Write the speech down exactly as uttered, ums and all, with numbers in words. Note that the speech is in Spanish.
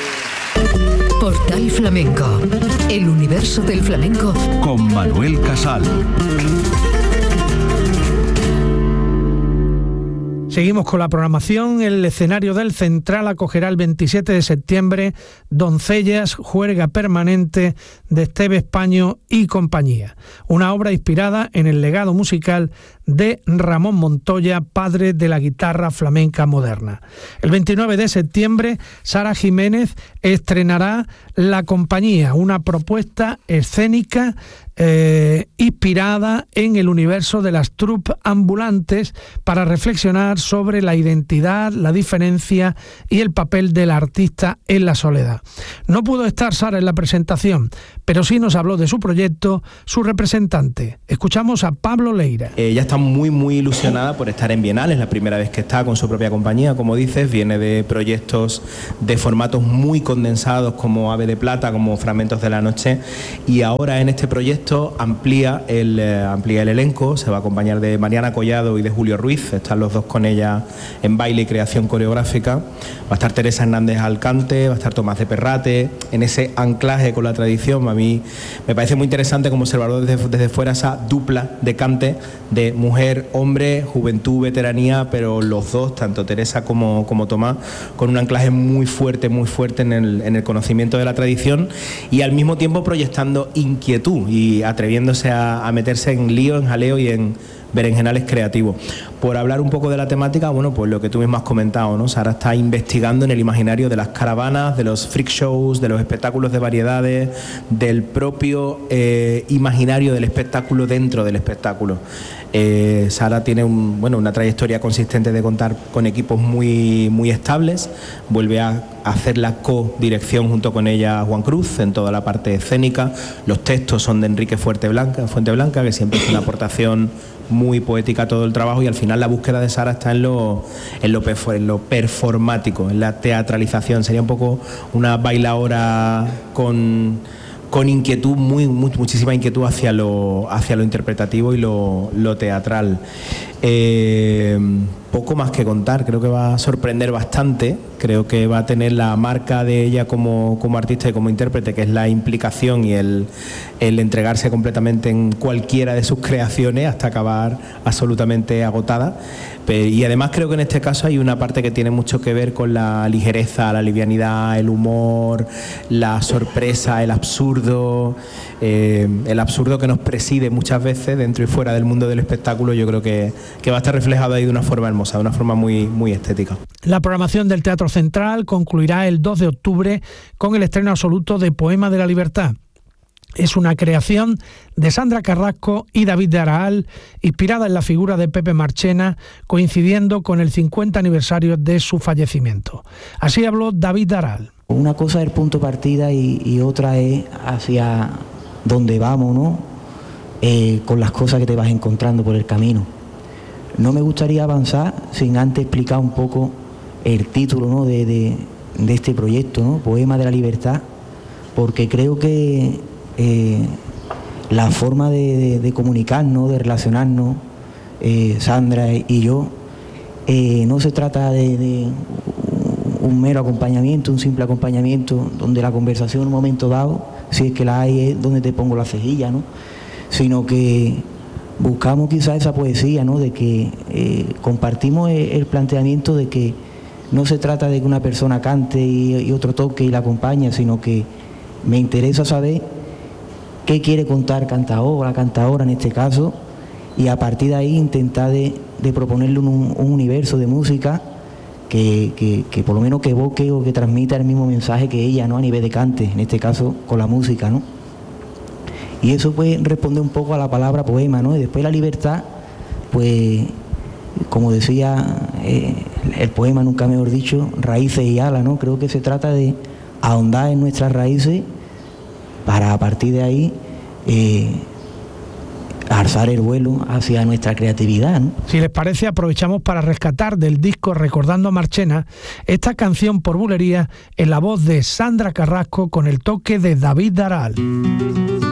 Portal Flamenco, el universo del flamenco con Manuel Casal. Seguimos con la programación. El escenario del Central acogerá el veintisiete de septiembre Doncellas, juerga permanente de Esteve Españo y compañía. Una obra inspirada en el legado musical de Ramón Montoya, padre de la guitarra flamenca moderna. El veintinueve de septiembre, Sara Jiménez estrenará La Compañía, una propuesta escénica Eh, inspirada en el universo de las troupes ambulantes para reflexionar sobre la identidad, la diferencia y el papel del artista en la soledad. No pudo estar Sara en la presentación, pero sí nos habló de su proyecto su representante. Escuchamos a Pablo Leira. Ella está muy muy ilusionada por estar en Bienal, es la primera vez que está con su propia compañía, como dices, viene de proyectos de formatos muy condensados como Ave de Plata, como Fragmentos de la Noche, y ahora en este proyecto amplía el, eh, amplía el elenco, se va a acompañar de Mariana Collado y de Julio Ruiz, están los dos con ella en baile y creación coreográfica, va a estar Teresa Hernández Alcante, va a estar Tomás de Perrate, en ese anclaje con la tradición. A mí me parece muy interesante como observador desde, desde fuera esa dupla de cante de mujer, hombre, juventud, veteranía, pero los dos, tanto Teresa como, como Tomás, con un anclaje muy fuerte, muy fuerte en el, en el conocimiento de la tradición y al mismo tiempo proyectando inquietud y atreviéndose a, a meterse en lío, en jaleo y en berenjenales creativos. Por hablar un poco de la temática, bueno, pues lo que tú mismo has comentado, ¿no? Sara está investigando en el imaginario de las caravanas, de los freak shows, de los espectáculos de variedades, del propio eh, imaginario del espectáculo dentro del espectáculo. Eh, Sara tiene un, bueno, una trayectoria consistente de contar con equipos muy, muy estables, vuelve a hacer la co-dirección junto con ella Juan Cruz en toda la parte escénica, los textos son de Enrique Fuenteblanca, Fuenteblanca, que siempre es una aportación muy poética a todo el trabajo, y al final la búsqueda de Sara está en lo, en lo, en lo performático, en la teatralización. Sería un poco una bailaora con, con inquietud, muy, muy, muchísima inquietud hacia lo, hacia lo interpretativo y lo, lo teatral. Eh, poco más que contar, creo que va a sorprender bastante, creo que va a tener la marca de ella como, como artista y como intérprete, que es la implicación y el, el entregarse completamente en cualquiera de sus creaciones hasta acabar absolutamente agotada. Y además creo que en este caso hay una parte que tiene mucho que ver con la ligereza, la livianidad, el humor, la sorpresa, el absurdo, eh, el absurdo que nos preside muchas veces dentro y fuera del mundo del espectáculo. Yo creo que, que va a estar reflejado ahí de una forma hermosa, de una forma muy, muy estética. La programación del Teatro Central concluirá el dos de octubre con el estreno absoluto de Poema de la Libertad. Es una creación de Sandra Carrasco y David de Araal, inspirada en la figura de Pepe Marchena, coincidiendo con el cincuenta aniversario de su fallecimiento. Así habló David de Araal. Una cosa es el punto de partida y, y otra es hacia dónde vamos, ¿no? Eh, con las cosas que te vas encontrando por el camino. No me gustaría avanzar sin antes explicar un poco el título, ¿no? de, de, de este proyecto, ¿no? Poema de la Libertad, porque creo que eh, la forma de, de, de comunicarnos, de relacionarnos, eh, Sandra y yo, eh, no se trata de, de un mero acompañamiento, un simple acompañamiento, donde la conversación en un momento dado, si es que la hay, es donde te pongo la cejilla, ¿no? Sino que buscamos quizás esa poesía, ¿no? De que eh, compartimos el planteamiento de que no se trata de que una persona cante y, y otro toque y la acompaña, sino que me interesa saber qué quiere contar cantador, la cantadora en este caso, y a partir de ahí intentar de, de proponerle un, un universo de música que, que, que por lo menos que evoque o que transmita el mismo mensaje que ella, ¿no? A nivel de cante, en este caso con la música, ¿no? Y eso pues responde un poco a la palabra poema, ¿no? Y después la libertad, pues, como decía eh, el poema, nunca mejor dicho, raíces y alas, ¿no? Creo que se trata de ahondar en nuestras raíces para a partir de ahí eh, alzar el vuelo hacia nuestra creatividad, ¿no? Si les parece, aprovechamos para rescatar del disco Recordando a Marchena esta canción por bulería en la voz de Sandra Carrasco con el toque de David de Araal.